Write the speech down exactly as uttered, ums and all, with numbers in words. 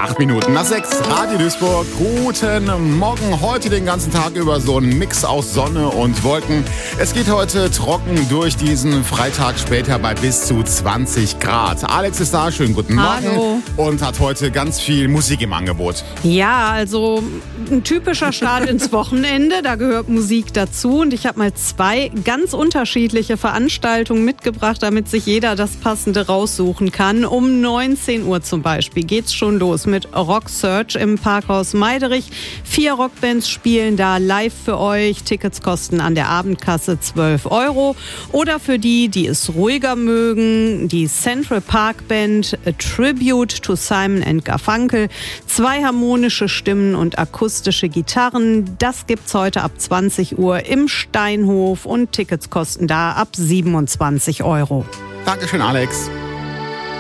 Acht Minuten nach sechs, Radio Duisburg. Guten Morgen. Heute den ganzen Tag über so ein Mix aus Sonne und Wolken. Es geht heute trocken durch diesen Freitag, später bei bis zu zwanzig Grad. Alex ist da, schönen guten Morgen. Hallo. Und hat heute ganz viel Musik im Angebot. Ja, also ein typischer Start ins Wochenende, da gehört Musik dazu. Und ich habe mal zwei ganz unterschiedliche Veranstaltungen mitgebracht, damit sich jeder das Passende raussuchen kann. Um neunzehn Uhr zum Beispiel geht's schon los mit Rock Search im Parkhaus Meiderich. Vier Rockbands spielen da live für euch. Tickets kosten an der Abendkasse zwölf Euro. Oder für die, die es ruhiger mögen, die Central Park Band, A Tribute to Simon and Garfunkel. Zwei harmonische Stimmen und akustische Gitarren. Das gibt's heute ab zwanzig Uhr im Steinhof und Tickets kosten da ab siebenundzwanzig Euro. Dankeschön, Alex.